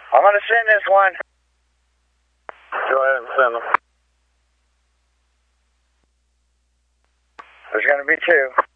I'm going to send this one. Go ahead and send them. There's going to be two.